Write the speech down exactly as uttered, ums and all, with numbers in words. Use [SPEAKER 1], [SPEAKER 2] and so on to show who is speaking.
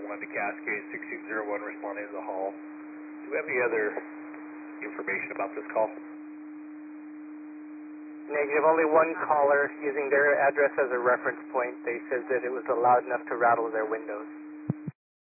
[SPEAKER 1] one to Cascade, six six zero one responding to the hall. Do we have any other information about this call?
[SPEAKER 2] Negative. Only one caller using their address as a reference point. They said that it was loud enough to rattle their windows.